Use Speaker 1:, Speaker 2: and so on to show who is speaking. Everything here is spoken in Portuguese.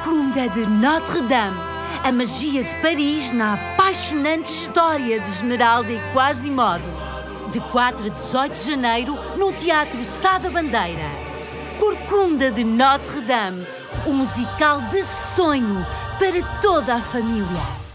Speaker 1: Corcunda de Notre-Dame, a magia de Paris na apaixonante história de Esmeralda e Quasimodo. De 4 a 18 de janeiro, no Teatro Sá da Bandeira. Corcunda de Notre-Dame, um musical de sonho para toda a família.